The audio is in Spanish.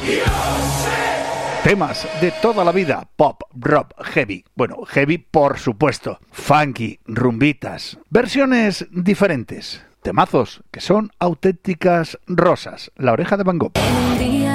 Temas de toda la vida, pop, rock, heavy. Bueno, heavy por supuesto. Funky, rumbitas. Versiones diferentes. Temazos que son auténticas rosas. La Oreja de Van Gogh.